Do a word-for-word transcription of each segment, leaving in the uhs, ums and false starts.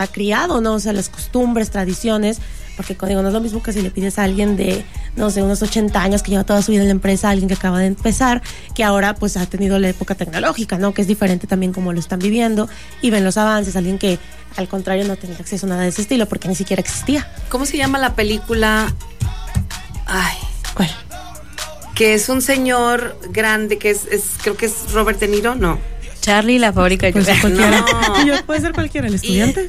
ha criado, ¿no? O sea, las costumbres, tradiciones, porque digo, no es lo mismo que si le pides a alguien de, no sé, unos ochenta años que lleva toda su vida en la empresa, a alguien que acaba de empezar, que ahora pues ha tenido la época tecnológica, ¿no? Que es diferente también como lo están viviendo y ven los avances, alguien que al contrario no tenía acceso a nada de ese estilo porque ni siquiera existía. ¿Cómo se llama la película? Ay. ¿Cuál? Que es un señor grande, que es, es creo que es Robert De Niro, ¿no? Charlie, la fábrica de chocolate. Cualquiera. No. Yo, puede ser cualquiera, el estudiante.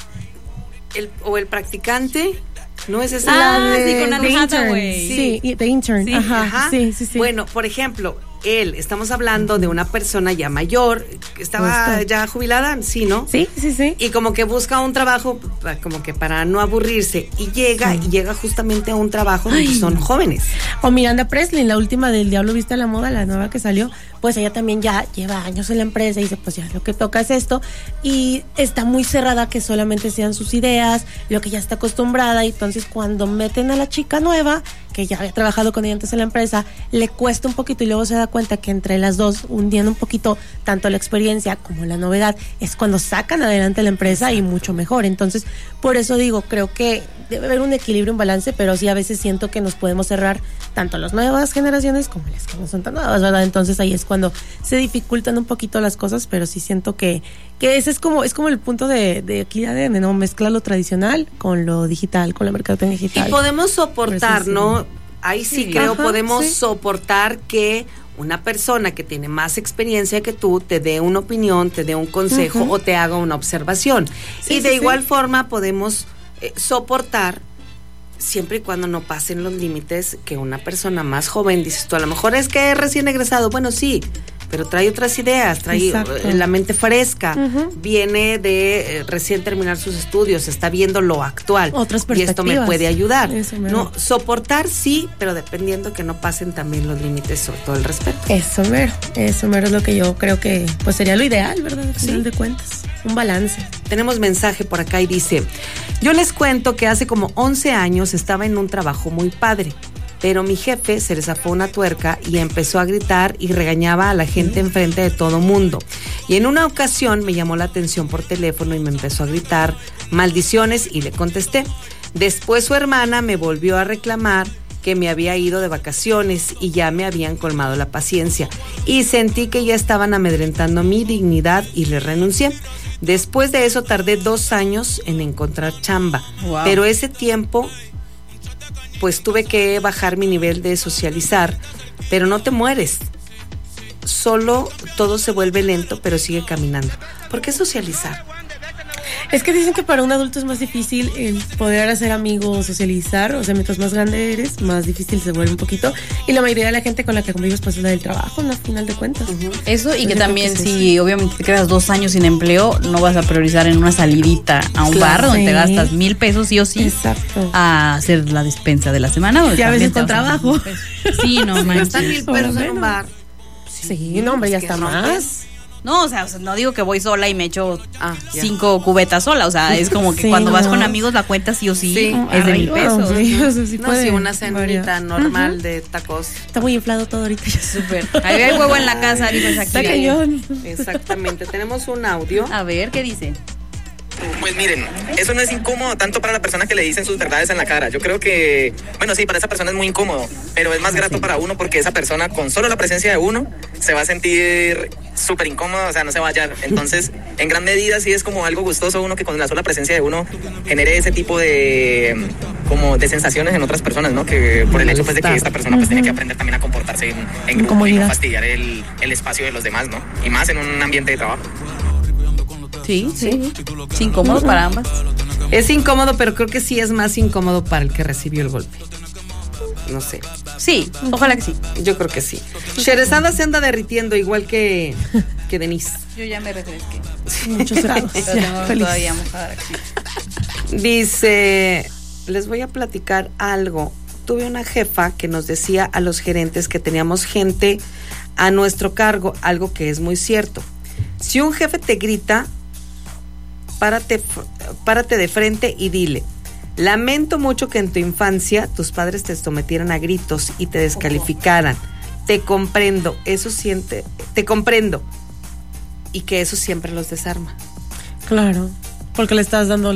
El, o el practicante. No es esa Ah, la de... sí, con Anne The Intern. Hathaway. Sí, y The Intern. Sí, Ajá, Ajá. sí, sí, sí. Bueno, por ejemplo, él, estamos hablando de una persona ya mayor, que estaba Justo. ya jubilada, sí, ¿no? Sí, sí, sí. Y como que busca un trabajo, pa- como que para no aburrirse, y llega, Sí. y llega justamente a un trabajo donde Ay. son jóvenes. O Miranda Presley, la última del Diablo Viste a la Moda, la nueva que salió, pues ella también ya lleva años en la empresa y dice, pues ya lo que toca es esto, y está muy cerrada a que solamente sean sus ideas, lo que ya está acostumbrada, y entonces cuando meten a la chica nueva, que ya había trabajado con ella antes en la empresa, le cuesta un poquito y luego se da cuenta que entre las dos, hundiendo un poquito tanto la experiencia como la novedad, es cuando sacan adelante la empresa y mucho mejor. Entonces, por eso digo, creo que debe haber un equilibrio, un balance, pero sí a veces siento que nos podemos cerrar tanto las nuevas generaciones como las que no son tan nuevas, ¿verdad? Entonces ahí es cuando se dificultan un poquito las cosas, pero sí siento que, que ese es como, es como el punto de, de equidad, de no mezclar lo tradicional con lo digital, con la mercadotecnia digital. Y podemos soportar, Pues sí, ¿no? sí. Ahí sí, Sí. creo, Ajá, podemos sí. soportar que una persona que tiene más experiencia que tú te dé una opinión, te dé un consejo Ujú. o te haga una observación. Sí, y de sí, igual sí. forma podemos eh, soportar siempre y cuando no pasen los límites que una persona más joven, dices tú, a lo mejor es que es recién egresado, bueno, sí, pero trae otras ideas, trae Exacto. eh, la mente fresca, Ujú. viene de eh, recién terminar sus estudios, está viendo lo actual. Otras y esto me perspectivas. puede ayudar. Eso mero. No, soportar sí, pero dependiendo que no pasen también los límites, sobre todo el respeto. Eso mero, eso mero es lo que yo creo que pues sería lo ideal, ¿verdad? Al final Sí. de cuentas, un balance. Tenemos mensaje por acá y dice, yo les cuento que hace como once años estaba en un trabajo muy padre, pero mi jefe se le zafó una tuerca y empezó a gritar y regañaba a la gente enfrente de todo mundo. Y en una ocasión me llamó la atención por teléfono y me empezó a gritar maldiciones y le contesté. Después su hermana me volvió a reclamar que me había ido de vacaciones y ya me habían colmado la paciencia. Y sentí que ya estaban amedrentando mi dignidad y le renuncié. Después de eso tardé dos años en encontrar chamba. Wow. Pero ese tiempo, pues tuve que bajar mi nivel de socializar. Pero no te mueres. Solo todo se vuelve lento, pero sigue caminando. ¿Por qué socializar? Es que dicen que para un adulto es más difícil el poder hacer amigos, socializar, o sea, mientras más grande eres, más difícil se vuelve un poquito. Y la mayoría de la gente con la que convives pues es la del trabajo, ¿no? Al final de cuentas. Uh-huh. Eso, y Yo que creo también que sí, si obviamente te quedas dos años sin empleo, no vas a priorizar en una salidita a un Claro, bar donde sí. te gastas mil pesos sí o sí Exacto. a hacer la despensa de la semana. donde Y a veces también te con vas a trabajo. mil pesos. Sí, no manches. Gastan mil Por lo pesos en un menos. bar. Sí, no, hombre, ya es que está rompen. más. No, o sea, o sea, no digo que voy sola y me echo Ah, ya. cinco cubetas sola, o sea, es como que Sí, cuando vas no. con amigos la cuenta sí o sí, Sí, es de mil arriba, pesos. sí, o sea, sí No, puede sí, una cenita variar. normal Ujú. de tacos. Está muy inflado todo ahorita. Súper. Ahí hay huevo en la casa, dijo Está Shakira. cañón. Exactamente. Tenemos un audio. A ver, ¿qué dice? Pues miren, eso no es incómodo tanto para la persona que le dicen sus verdades en la cara. Yo creo que, bueno, sí, para esa persona es muy incómodo, pero es más grato para uno porque esa persona, con solo la presencia de uno, se va a sentir súper incómodo, o sea, no se va a hallar. Entonces, en gran medida sí es como algo gustoso uno que con la sola presencia de uno genere ese tipo de, como de sensaciones en otras personas, ¿no? Que por el hecho pues de que esta persona pues tiene que aprender también a comportarse en, en grupo y no Comodidad. fastidiar el, el espacio de los demás, ¿no? Y más en un ambiente de trabajo. Sí, sí. Es incómodo para ambas. Es incómodo, pero creo que sí es más incómodo para el que recibió el golpe. No sé. Sí, ojalá que sí. Yo creo que sí. Sherezada se anda derritiendo igual que, que Denise. Yo ya me refresqué. Muchos grados. Pero Ya, tengo feliz. todavía mojada aquí. Dice, les voy a platicar algo. Tuve una jefa que nos decía a los gerentes que teníamos gente a nuestro cargo, algo que es muy cierto. Si un jefe te grita, párate, párate de frente y dile: lamento mucho que en tu infancia tus padres te sometieran a gritos y te descalificaran. Te comprendo, eso siente, te comprendo. Y que eso siempre los desarma. Claro. Porque le estás dando